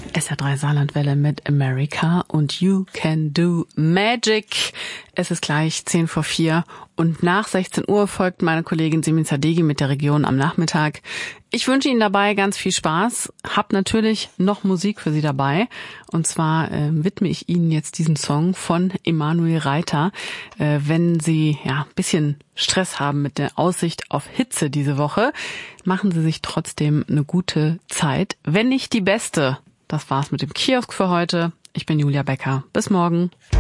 SR3 Saarlandwelle mit America und You Can Do Magic. Es ist gleich 4:10 und nach 16 Uhr folgt meine Kollegin Simin Zadegi mit der Region am Nachmittag. Ich wünsche Ihnen dabei ganz viel Spaß. Hab natürlich noch Musik für Sie dabei. Und zwar widme ich Ihnen jetzt diesen Song von Emanuel Reiter. Wenn Sie ein bisschen Stress haben mit der Aussicht auf Hitze diese Woche, machen Sie sich trotzdem eine gute Zeit, wenn nicht die beste. Das war's mit dem Kiosk für heute. Ich bin Julia Becker. Bis morgen.